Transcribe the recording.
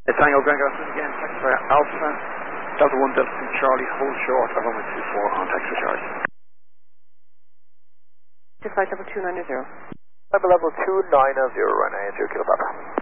Tango Grand Garrison again, taxi Alpha, Delta 1 Delta 2 Charlie, hold short at 1124 on taxi Charlie. Flight level 290. Level 290, runway 2 Kilo Papa.